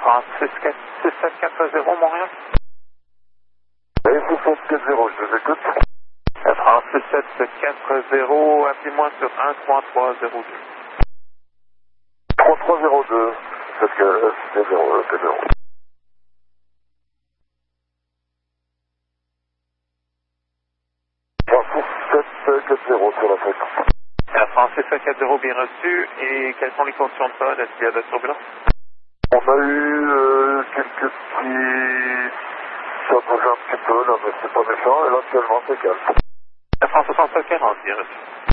France 6740 Montréal. Et 6740, je vous écoute. France 6740, appelez-moi sur 13302. 3302, c'est que c'est 0, c'est 0. Sur la fréquence. France 6740 bien reçu. Et quelles sont les conditions de code? Est-ce qu'il y a de turbulence? On a eu quelques petits... Ça bouge un petit peu là, mais c'est pas méchant. Et là actuellement c'est calme. France 6740 bien reçu.